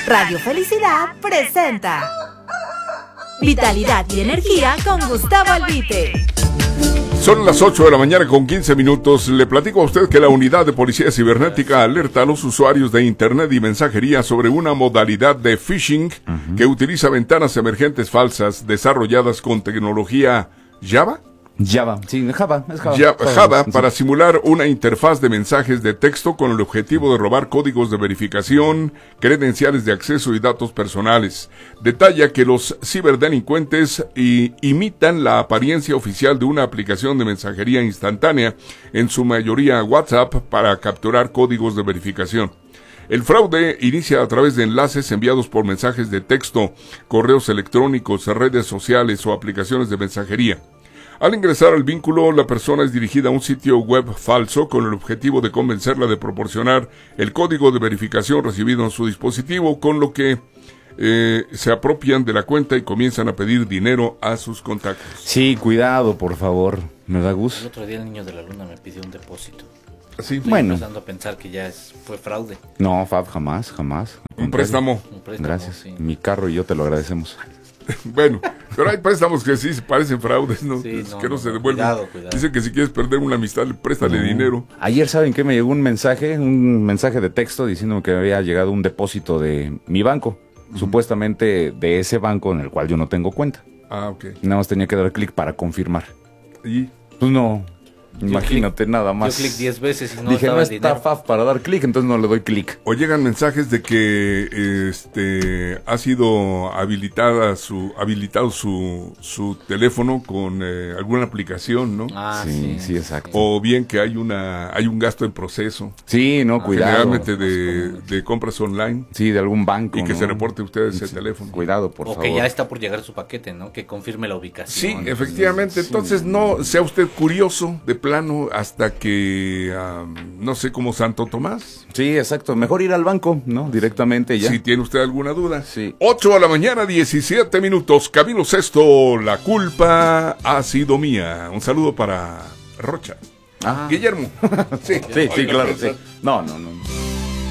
Radio Felicidad presenta Vitalidad y Energía con Gustavo Albite. Son las 8 de la mañana con 15 minutos. Le platico a usted que la Unidad de Policía Cibernética alerta a los usuarios de Internet y mensajería sobre una modalidad de phishing que utiliza ventanas emergentes falsas desarrolladas con tecnología Java. Java, es Java. Java para simular una interfaz de mensajes de texto con el objetivo de robar códigos de verificación, credenciales de acceso y datos personales. Detalla que los ciberdelincuentes imitan la apariencia oficial de una aplicación de mensajería instantánea, en su mayoría WhatsApp, para capturar códigos de verificación. El fraude inicia a través de enlaces enviados por mensajes de texto, correos electrónicos, redes sociales o aplicaciones de mensajería. Al ingresar al vínculo, la persona es dirigida a un sitio web falso con el objetivo de convencerla de proporcionar el código de verificación recibido en su dispositivo, con lo que se apropian de la cuenta y comienzan a pedir dinero a sus contactos. Sí, cuidado, por favor. ¿Me da gusto? El otro día el niño de la luna me pidió un depósito. Sí. Estoy Bueno. empezando a pensar que ya fue fraude. No, Fab, jamás. Un préstamo. Un préstamo, Gracias. sí. Mi carro y yo te lo agradecemos. Bueno, pero hay préstamos que sí parecen fraudes, ¿no? Sí, Que no se devuelven. cuidado. Dicen que si quieres perder una amistad, préstale No. dinero. Ayer, ¿saben qué? Me llegó un mensaje de texto diciéndome que había llegado un depósito de mi banco. Supuestamente de ese banco en el cual yo no tengo cuenta. Ah, ok. Nada más tenía que dar clic para confirmar. Y Pues no, imagínate nada más. Yo clic 10 veces y no Dije, estaba no el está dinero. Fab para dar clic, entonces no le doy clic. o llegan mensajes de que ha sido habilitado su teléfono con alguna aplicación, ¿no? Ah, Sí, exacto. O bien que hay un gasto en proceso, Sí, no, cuidado. generalmente de compras online, Sí, de algún banco. y que ¿no? se reporte a ustedes ese Sí, teléfono. Cuidado, por O favor. que ya está por llegar su paquete, ¿no? Que confirme la Sí, ubicación. efectivamente. Entonces no sea usted curioso de plano hasta que, no sé, como Santo Tomás. Sí, exacto. Mejor ir al banco, ¿no? Directamente ya. Si tiene usted alguna duda. Sí. 8 de la mañana, 17 minutos. Camino Sexto, la culpa ha sido mía. Un saludo para Rocha. Ah. Guillermo. Sí, Sí, claro, sí. No.